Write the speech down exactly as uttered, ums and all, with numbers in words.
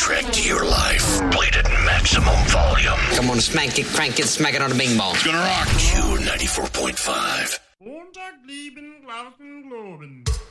soundtrack to your life. Played at maximum volume. Come on, smack it, crank it, smack it on the bing bong. It's gonna rock. Q ninety-four point five. Montag, lieben, Glauben, Globen.